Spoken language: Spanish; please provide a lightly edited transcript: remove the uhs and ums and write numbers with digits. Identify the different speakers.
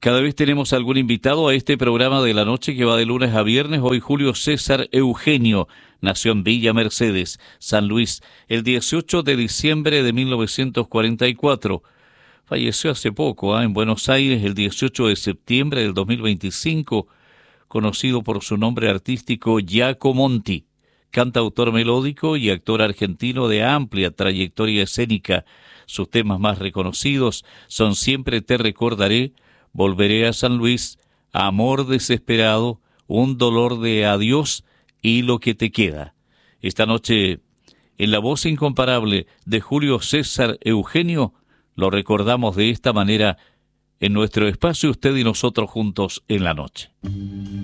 Speaker 1: Cada vez tenemos algún invitado a este programa de la noche que va de lunes a viernes. Hoy Julio César Eugenio nació en Villa Mercedes, San Luis, el 18 de diciembre de 1944. Falleció hace poco, en Buenos Aires, el 18 de septiembre del 2025, conocido por su nombre artístico Giacomo Monti, cantautor melódico y actor argentino de amplia trayectoria escénica. Sus temas más reconocidos son Siempre te recordaré, Volveré a San Luis, Amor desesperado, Un dolor de adiós y Lo que te queda. Esta noche, en la voz incomparable de Julio César Eugenio, lo recordamos de esta manera en nuestro espacio Usted y Nosotros juntos en la noche.